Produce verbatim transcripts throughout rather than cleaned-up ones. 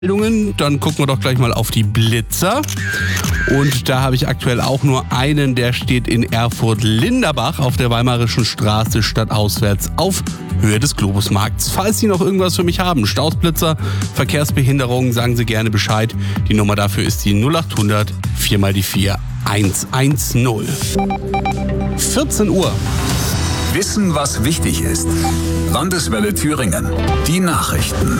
Dann gucken wir doch gleich mal auf die Blitzer. Und da habe ich aktuell auch nur einen, der steht in Erfurt-Linderbach auf der Weimarischen Straße stadtauswärts auf Höhe des Globusmarkts. Falls Sie noch irgendwas für mich haben, Staus, Blitzer, Verkehrsbehinderungen, sagen Sie gerne Bescheid. Die Nummer dafür ist die null acht hundert vier mal die vier eins eins null. vierzehn Uhr. Wissen, was wichtig ist. Landeswelle Thüringen. Die Nachrichten.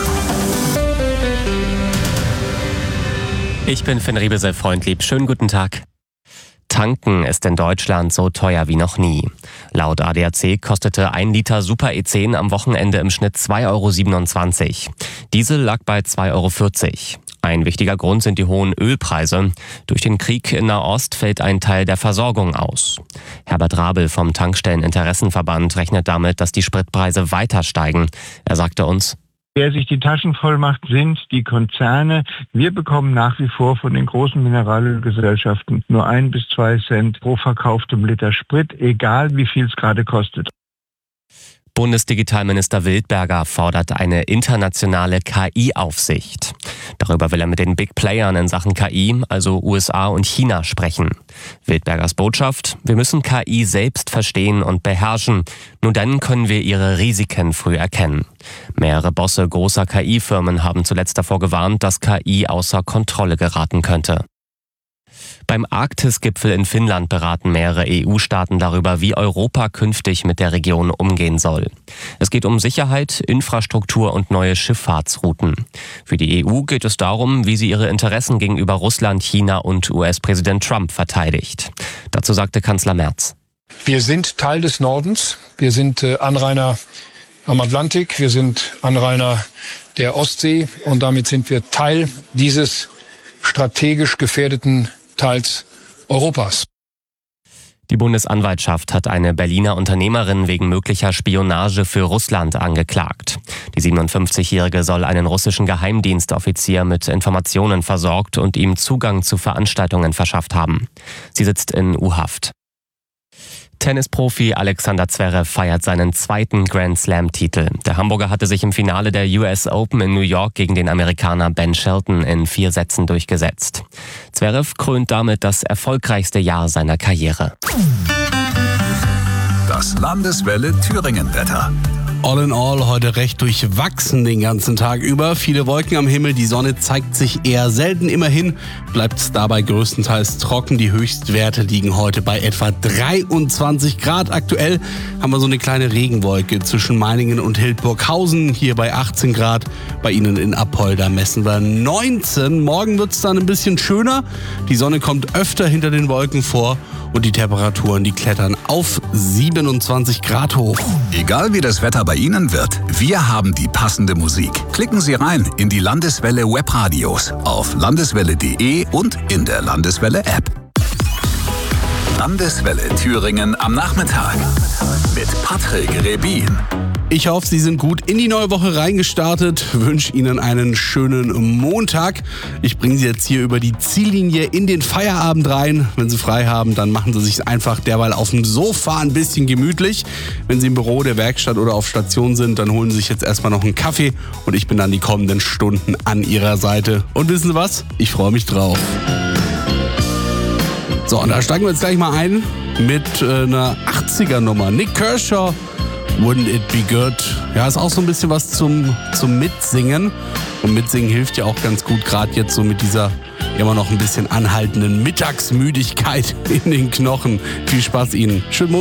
Ich bin Finn Riebesel-Freundlieb. Schönen guten Tag. Tanken ist in Deutschland so teuer wie noch nie. Laut A D A C kostete ein Liter Super E zehn am Wochenende im Schnitt zwei Euro siebenundzwanzig. Diesel lag bei zwei Euro vierzig. Ein wichtiger Grund sind die hohen Ölpreise. Durch den Krieg in Nahost fällt ein Teil der Versorgung aus. Herbert Rabel vom Tankstelleninteressenverband rechnet damit, dass die Spritpreise weiter steigen. Er sagte uns: Wer sich die Taschen voll macht, sind die Konzerne. Wir bekommen nach wie vor von den großen Mineralölgesellschaften nur ein bis zwei Cent pro verkauftem Liter Sprit, egal wie viel es gerade kostet. Bundesdigitalminister Wildberger fordert eine internationale K I-Aufsicht. Darüber will er mit den Big Playern in Sachen K I, also U S A und China, sprechen. Wildbergers Botschaft: Wir müssen K I selbst verstehen und beherrschen. Nur dann können wir ihre Risiken früh erkennen. Mehrere Bosse großer K I-Firmen haben zuletzt davor gewarnt, dass K I außer Kontrolle geraten könnte. Beim Arktis-Gipfel in Finnland beraten mehrere E U-Staaten darüber, wie Europa künftig mit der Region umgehen soll. Es geht um Sicherheit, Infrastruktur und neue Schifffahrtsrouten. Für die E U geht es darum, wie sie ihre Interessen gegenüber Russland, China und U S-Präsident Trump verteidigt. Dazu sagte Kanzler Merz: Wir sind Teil des Nordens. Wir sind äh, Anrainer am Atlantik. Wir sind Anrainer der Ostsee. Und damit sind wir Teil dieses strategisch gefährdeten Teils Europas. Die Bundesanwaltschaft hat eine Berliner Unternehmerin wegen möglicher Spionage für Russland angeklagt. Die siebenundfünfzigjährige soll einen russischen Geheimdienstoffizier mit Informationen versorgt und ihm Zugang zu Veranstaltungen verschafft haben. Sie sitzt in U-Haft. Tennisprofi Alexander Zverev feiert seinen zweiten Grand-Slam-Titel. Der Hamburger hatte sich im Finale der U S Open in New York gegen den Amerikaner Ben Shelton in vier Sätzen durchgesetzt. Zverev krönt damit das erfolgreichste Jahr seiner Karriere. Das Landeswelle Thüringen-Wetter. All in all heute recht durchwachsen den ganzen Tag über. Viele Wolken am Himmel, die Sonne zeigt sich eher selten. Immerhin bleibt es dabei größtenteils trocken. Die Höchstwerte liegen heute bei etwa dreiundzwanzig Grad. Aktuell haben wir so eine kleine Regenwolke zwischen Meiningen und Hildburghausen. Hier bei achtzehn Grad. Bei Ihnen in Apolda messen wir neunzehn. Morgen wird es dann ein bisschen schöner. Die Sonne kommt öfter hinter den Wolken vor. Und die Temperaturen, die klettern auf siebenundzwanzig Grad hoch. Egal wie das Wetter bei Ihnen wird, wir haben die passende Musik. Klicken Sie rein in die Landeswelle Webradios auf landeswelle punkt de und in der Landeswelle App. Landeswelle Thüringen am Nachmittag mit Patrick Rebin. Ich hoffe, Sie sind gut in die neue Woche reingestartet. Wünsche Ihnen einen schönen Montag. Ich bringe Sie jetzt hier über die Ziellinie in den Feierabend rein. Wenn Sie frei haben, dann machen Sie sich einfach derweil auf dem Sofa ein bisschen gemütlich. Wenn Sie im Büro, der Werkstatt oder auf Station sind, dann holen Sie sich jetzt erstmal noch einen Kaffee und ich bin dann die kommenden Stunden an Ihrer Seite. Und wissen Sie was? Ich freue mich drauf. So, und da steigen wir jetzt gleich mal ein mit äh, einer achtziger-Nummer. Nik Kershaw, Wouldn't It Be Good? Ja, ist auch so ein bisschen was zum, zum Mitsingen. Und Mitsingen hilft ja auch ganz gut, gerade jetzt so mit dieser immer noch ein bisschen anhaltenden Mittagsmüdigkeit in den Knochen. Viel Spaß Ihnen. Schönen Montag.